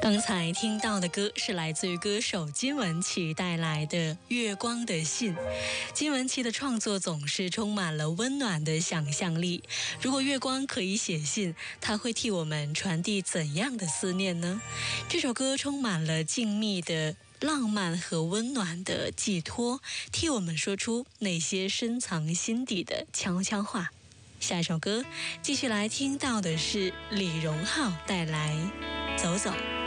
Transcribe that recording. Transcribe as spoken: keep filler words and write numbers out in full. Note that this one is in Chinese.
刚才听到的歌是来自于歌手金玟岐带来的《月光的信》。金玟岐的创作总是充满了温暖的想象力。如果月光可以写信，它会替我们传递怎样的思念呢？这首歌充满了静谧的浪漫和温暖的寄托，替我们说出那些深藏心底的悄悄话。下一首歌继续来听到的是李荣浩带来《走走》。